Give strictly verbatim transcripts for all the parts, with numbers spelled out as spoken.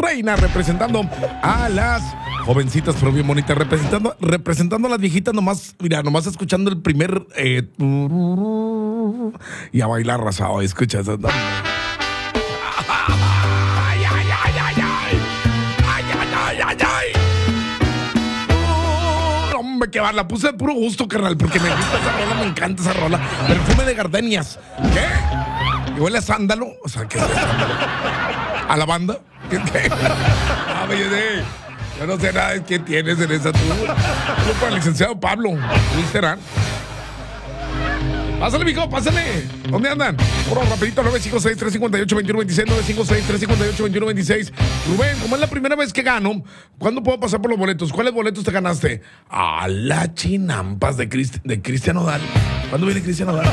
reina, representando a las jovencitas, pero bien bonitas, representando, representando a las viejitas, nomás, mira, nomás escuchando el primer eh, y a bailar rasado, escuchas. No. Ay, ay, ay, ay, ay. Ay, ay, ay, ay, ay. Oh, hombre, que va, la puse de puro gusto, carnal, porque me gusta esa rola, me encanta esa rola. Perfume de gardenias. ¿Qué? ¿Y huele a sándalo? O sea, ¿qué es sándalo? ¿A la banda? ¿Qué? ¿Qué? Ah, oye, yo no sé nada de qué tienes en esa tú. Tú para el licenciado Pablo. Luis Terán. Pásale, mijo, pásale. ¿Dónde andan? Puro rapidito, nueve cinco seis, tres cinco ocho, dos uno dos seis, nueve cinco seis, tres cinco ocho, dos uno dos seis. Rubén, como es la primera vez que gano, ¿cuándo puedo pasar por los boletos? ¿Cuáles boletos te ganaste? A la chinampas de, Crist- de Cristian Nodal. ¿Cuándo viene Cristian Nodal?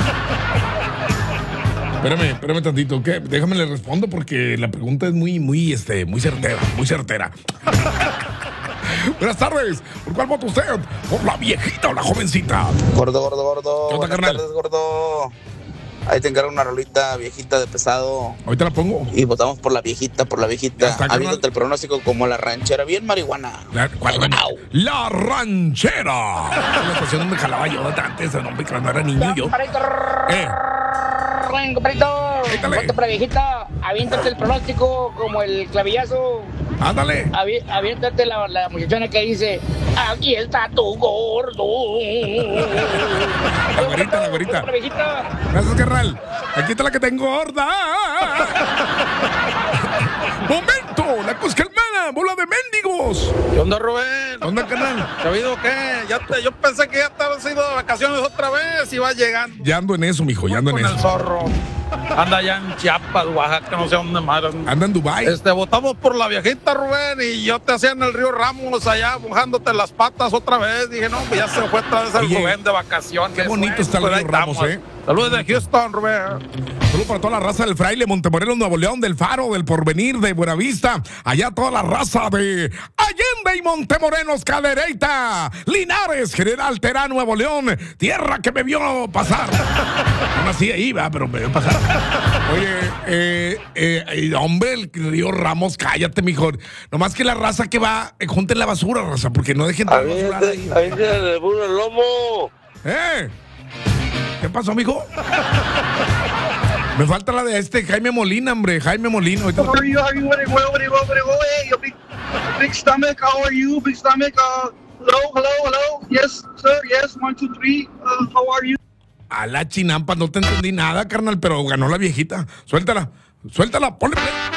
Espérame, espérame tantito, ¿qué? Déjame le respondo porque la pregunta es muy, muy, este, muy certera, muy certera. Buenas tardes. ¿Por cuál vota usted? ¿Por la viejita o la jovencita? Gordo, gordo, gordo. ¿Qué onda, Buenas carnal? tardes, gordo. Ahí te encargo una rolita viejita de pesado. Ahorita la pongo. Y votamos por la viejita, por la Ya viejita. está, carnal. Habiéndote el pronóstico como la ranchera. Bien marihuana. La, ¿cuál ran- La ranchera. La estación donde jalaba yo antes, no, hombre, cuando era niño yo. Eh. Rubén, compadrito. Échale. Ponte para viejita. Aviéntate el pronóstico como el clavillazo. Ándale. Avi- aviéntate la, la muchachona que dice: aquí está tu gordo. La güerita, la güerita. Para viejita. Gracias, carnal. Aquí está la que tengo gorda. ¡Momento! ¡La coscalmana! ¡Bola de mendigos! ¿Qué onda, Rubén? ¿Dónde, carnal? ¿Qué ha habido qué? Ya te, yo pensé que ya estabas ido de vacaciones otra vez y vas llegando. Ya ando en eso, mijo, ya ando en Con el eso. zorro. Anda allá en Chiapas, Oaxaca, no sé dónde más. Anda en Dubái. Este, votamos por la viejita, Rubén, y yo te hacía en el río Ramos allá mojándote las patas otra vez. Dije, no, pues ya se fue otra vez el Oye, Rubén de vacaciones. qué bonito Bueno, está el pues río ahí Ramos, estamos. ¿eh? Saludos de Houston, Rubén. Saludos para toda la raza del Fraile, Montemorelos, Nuevo León, del Faro, del Porvenir, de Buenavista. Allá toda la raza de Allende y Montemorelos, Cadereyta, Linares, General Terán, Nuevo León. Tierra que me vio pasar. No nací ahí, va, pero me vio pasar. Oye, eh, eh, eh, hombre, el río Ramos, cállate, mijo. Nomás que la raza que va, eh, junten la basura, raza, porque no dejen toda la basura ahí. Ahí viene el burro el lomo. ¿Eh? ¿Qué pasó, mijo? Me falta la de este Jaime Molina, hombre. Jaime Molina. Ahorita- How are you? How are you? What are you? What are you? What are you? Hey, your big, big stomach. How are you? Big stomach. Uh, hello, hello, hello. Yes, sir. Yes. One, two, three. Uh, how are you? A la chinampa, no te entendí nada, carnal, pero ganó la viejita. Suéltala, suéltala, ponle play.